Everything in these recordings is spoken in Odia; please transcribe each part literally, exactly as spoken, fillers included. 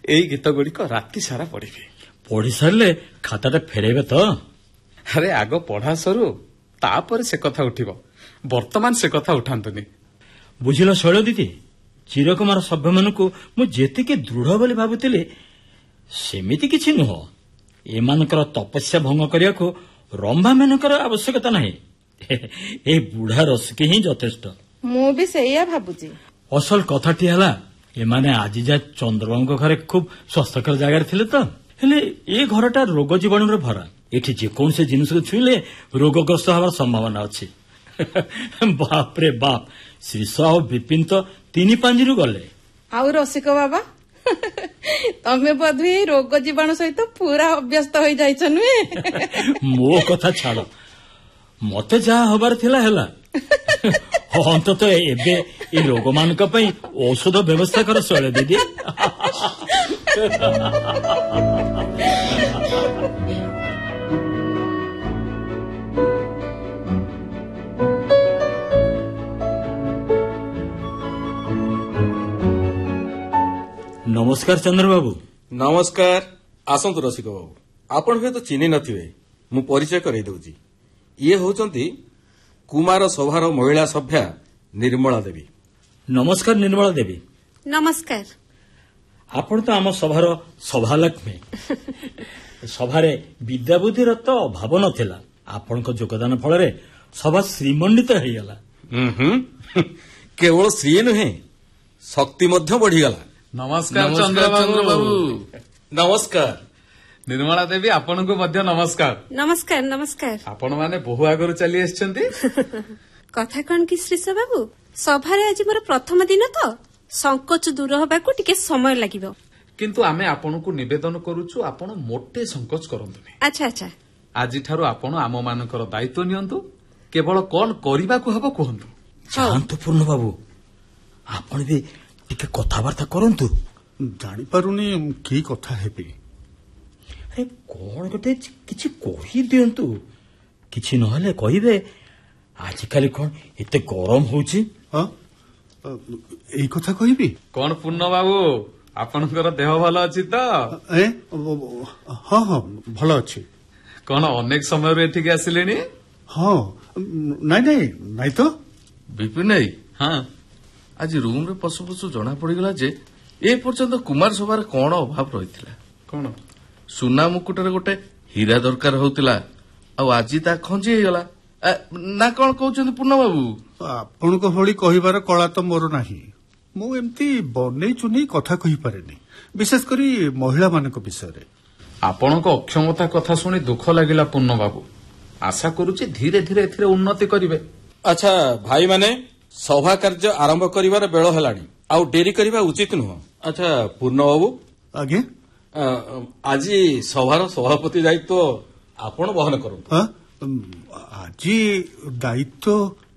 ଏଇ ଗୀତ ଗୁଡିକ ରାତି ସାରା ପଢିବି। ପଢି ସାରିଲେ ଖାତାଟା ଫେରେଇବେ ତ? ଆରେ ଆଗ ପଢା ସରୁ, ତାପରେ ସେ କଥା ଉଠିବ। ବର୍ତ୍ତମାନ ସେ କଥା ଉଠାନ୍ତୁନି। ବୁଝିଲ ଶୈଳ ଦିଦି, ଚିରକୁମାର ସଭ୍ୟମାନଙ୍କୁ ମୁଁ ଯେତିକି ଦୃଢ ବୋଲି ଭାବୁଥିଲି ସେମିତି କିଛି ନୁହଁ। ଏମାନଙ୍କର ତପସ୍ୟା ଭଙ୍ଗ କରିବାକୁ ରମ୍ଭାମାନଙ୍କର ଆବଶ୍ୟକତା ନାହିଁ। ଏ ବୁଢା ରସିକେ ହିଁ ଯଥେଷ୍ଟ। ମୁଁ ବି ସେଇଆ ଭାବୁଛି। ଅସଲ କଥାଟି ହେଲା, ଏମାନେ ଆଜି ଯାଏ ଚନ୍ଦ୍ରବାବୁଙ୍କ ଘରେ ଖୁବ ସ୍ୱାସ୍ଥ୍ୟକର ଜାଗାରେ ଥିଲେ ତ। ହେଲେ ଏ ଘରଟା ରୋଗ ଜୀବାଣୁରେ ଭରା। ଏଠି ଯେକୌଣସି ଜିନିଷକୁ ଛୁଇଁଲେ ରୋଗଗ୍ରସ୍ତ ହେବାର ସମ୍ଭାବନା ଅଛି। ବାପରେ ବାପ, ଶ୍ରୀଷ ଆଉ ବିପିନ ତ ତିନି ପାଞ୍ଜିରୁ ଗଲେ। ଆଉ ରସିକ ବାବା, ତମେ ବୋଧେ ରୋଗ ଜୀବାଣୁ ସହିତ ପୁରା ଅଭ୍ୟସ୍ତ ହୋଇଯାଇଛ ନୁହେଁ? ମୋ କଥା ଛାଡ, ମତେ ଯାହା ହବାର ଥିଲା ହେଲା। ଅନ୍ତତଃ ଏବେ ଏ ରୋଗମାନଙ୍କ ପାଇଁ ଔଷଧ ବ୍ୟବସ୍ଥା କର ଶୈଳ ଦିଦି। ନମସ୍କାର ଚନ୍ଦ୍ରବାବୁ। ନମସ୍କାର। ଆସନ୍ତୁ ରସିକ ବାବୁ, ଆପଣ ହୁଏତ ଚିହ୍ନି ନଥିବେ, ମୁଁ ପରିଚୟ କରାଇ ଦେଉଛି। ଇଏ ହେଉଛନ୍ତି କୁମାର ସଭାର ମହିଳା ସଭ୍ୟା ନିର୍ମଳା ଦେବୀ। ନମସ୍କାର ନିର୍ମଳା ଦେବୀ। ନମସ୍କାର। ଆପଣ ତ ଆମ ସଭାର ସଭାଲକ୍ଷ୍ମୀ। ସଭାରେ ବିଦ୍ୟାବୁଦ୍ଧିର ତ ଅଭାବ ନଥିଲା। ଆପଣଙ୍କ ଯୋଗଦାନ ଫଳରେ ସଭା ଶ୍ରୀମଣ୍ଡିତ ହେଇଗଲା। କେବଳ ଶ୍ରୀ ନୁହେଁ, ଶକ୍ତି ମଧ୍ୟ ବଢିଗଲା। ନମସ୍କାର ଚନ୍ଦ୍ରବାବୁ। ନମସ୍କାର ନିର୍ମଳା ଦେବୀ, ଆପଣଙ୍କୁ ମଧ୍ୟ ନମସ୍କାର। ନମସ୍କାର ନମସ୍କାର। ଆପଣ ମାନେ ବହୁ ଆଗରୁ ଚାଲି ଆସିଛନ୍ତି। କଥା କଣ କି ଶ୍ରୀଷ ବାବୁ, ସଭାରେ ଆଜି ମୋର ପ୍ରଥମ ଦିନ ତ, ସଂକୋଚ ଦୂର ହେବାକୁ ଟିକେ ସମୟ ଲାଗିବ। କିନ୍ତୁ ଆମେ ଆପଣଙ୍କୁ ନିବେଦନ କରୁଛୁ, ଆପଣ ମୋଟେ ସଂକୋଚ କରନ୍ତୁନି। ଆଚ୍ଛା ଆଚ୍ଛା। ଆଜିଠାରୁ ଆପଣ ଆମମାନଙ୍କର ଦାୟିତ୍ୱ ନିଅନ୍ତୁ। କେବଳ କଣ କରିବାକୁ ହେବ କୁହନ୍ତୁ। ଯାଆନ୍ତୁ ପୂର୍ଣ୍ଣ ବାବୁ, ଆପଣ ବି ଟିକେ କଥାବାର୍ତ୍ତା କରନ୍ତୁ। ଜାଣିପାରୁନି କି କଥା ହେବି। ଆରେ କଣ ଗୋଟେ କିଛି କହିଦିଅନ୍ତୁ। କିଛି ନହେଲେ କହିବେ, ଆଜିକାଲି କଣ ଏତେ ଗରମ ହଉଛି। ଏଇ କଥା କହିବି। କଣ ପୂର୍ଣ୍ଣ ବାବୁ, ଆପଣଙ୍କର ଦେହ ଭଲ ଅଛି ତ? ହଁ ହଁ ଭଲ ଅଛି। କଣ ଅନେକ ସମୟରୁ ଏଠିକି ଆସିଲେଣି? ହଁ, ନାଇଁ ନାଇଁ ନାଇଁ ତ। ବିପିନ ଭାଇ, ହଁ, ଆଜି ରୁମରେ ପଶୁ ପଶୁ ଜଣା ପଡିଗଲା ଯେ ଏ ପର୍ଯ୍ୟନ୍ତ କୁମାର ସଭାରେ କଣ ଅଭାବ ରହିଥିଲା। କଣ ସୁନା ମୁକୁଟରେ ଗୋଟେ ହୀରା ଦରକାର ହଉଥିଲା, ଆଉ ଆଜି ତା ଖଞ୍ଜି ହେଇଗଲା। ନା କଣ କହୁଛନ୍ତି ପୂର୍ଣ୍ଣ ବାବୁ? ଆପଣଙ୍କ ଭଳି କହିବାର କଳା ତ ମୋର ନାହିଁ। ମୁଁ ଏମିତି ବନେଇ ଚୁନେଇ କଥା କହିପାରେନି, ବିଶେଷ କରି ମହିଳାମାନଙ୍କ ବିଷୟରେ। ଆପଣଙ୍କ ଅକ୍ଷମତା କଥା ଶୁଣି ଦୁଃଖ ଲାଗିଲା ପୂର୍ଣ୍ଣ ବାବୁ। ଆଶା କରୁଛି ଧୀରେ ଧୀରେ ଏଥିରେ ଉନ୍ନତି କରିବେ। ଆଚ୍ଛା ଭାଇମାନେ, ସଭା କାର୍ଯ୍ୟ ଆରମ୍ଭ କରିବାର ବେଳ ହେଲାଣି, ଆଉ ଡେରି କରିବା ଉଚିତ ନୁହଁ। ଆଚ୍ଛା ପୂର୍ଣ୍ଣ ବାବୁ। ଆଜ୍ଞା। ଆଜି ସଭାର ସଭାପତି ଦାୟିତ୍ୱ ଆପଣ ବହନ କରନ୍ତୁ। ଆଜି ଦାୟିତ୍ୱ?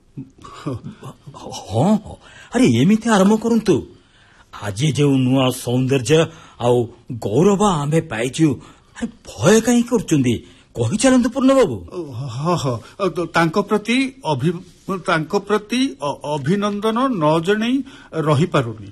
ହଁ, ଆରେ ଏମିତି ଆରମ୍ଭ କରନ୍ତୁ। ଆଜି ଯେଉଁ ନୂଆ ସୌନ୍ଦର୍ଯ୍ୟ ଆଉ ଗୌରବ ଆମେ ପାଇଛୁ, ଆରେ ଭୟ କାହିଁ କରୁଛନ୍ତି, କହିଚାଲନ୍ତୁ ପୂର୍ଣ୍ଣ ବାବୁ। ହଁ ହଁ, ତାଙ୍କ ପ୍ରତି ତାଙ୍କ ପ୍ରତି ଅଭିନନ୍ଦନ ନ ଜଣେଇ ରହିପାରୁନି।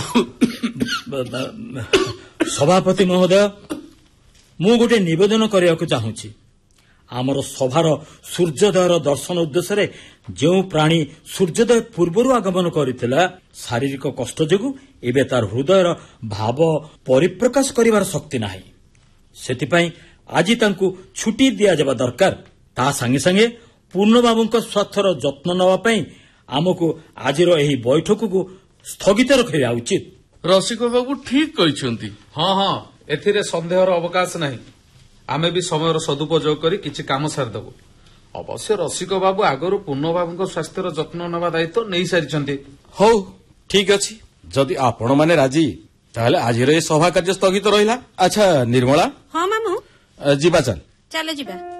ସଭାପତି ମହୋଦୟ, ମୁଁ ଗୋଟେ ନିବେଦନ କରିବାକୁ ଚାହୁଁଛି। ଆମର ସଭାର ସୂର୍ଯ୍ୟୋଦୟର ଦର୍ଶନ ଉଦ୍ଦେଶ୍ୟରେ ଯେଉଁ ପ୍ରାଣୀ ସୂର୍ଯ୍ୟୋଦୟ ପୂର୍ବରୁ ଆଗମନ କରିଥିଲା, ଶାରୀରିକ କଷ୍ଟ ଯୋଗୁଁ ଏବେ ତାର ହୃଦୟର ଭାବ ପରିପ୍ରକାଶ କରିବାର ଶକ୍ତି ନାହିଁ। ସେଥିପାଇଁ ଆଜି ତାଙ୍କୁ ଛୁଟି ଦିଆଯିବା ଦରକାର। ତା ସାଙ୍ଗେ ସାଙ୍ଗେ ପୂର୍ଣ୍ଣବାବୁଙ୍କ ସ୍ୱାର୍ଥର ଯତ୍ନ ନେବା ପାଇଁ ଆମକୁ ଆଜିର ଏହି ବୈଠକକୁ ସ୍ଥଗିତ ରଖିବା ଉଚିତ। ରସିକ ବାବୁ ଠିକ କହିଛନ୍ତି। ହଁ ହଁ, ଏଥିରେ ସନ୍ଦେହର ଅବକାଶ ନାହିଁ। ଆମେ ବି ସମୟର ସଦୁପଯୋଗ କରି କିଛି କାମ ସାରିଦେବୁ। ଅବଶ୍ୟ ରସିକ ବାବୁ ଆଗରୁ ପୂର୍ଣ୍ଣବାବୁଙ୍କ ସ୍ୱାସ୍ଥ୍ୟର ଯତ୍ନ ନେବା ଦାୟିତ୍ୱ ନେଇସାରିଛନ୍ତି। ହଉ ଠିକ ଅଛି, ଯଦି ଆପଣମାନେ ରାଜି, ତାହେଲେ ଆଜିର ଏ ସଭା କାର୍ଯ୍ୟ ସ୍ଥଗିତ ରହିଲା। ଆଚ୍ଛା ନିର୍ମଳା। ହଁ ମାମୁଁ, ଯିବା ଚାଲ। ଚାଲ ଯିବା।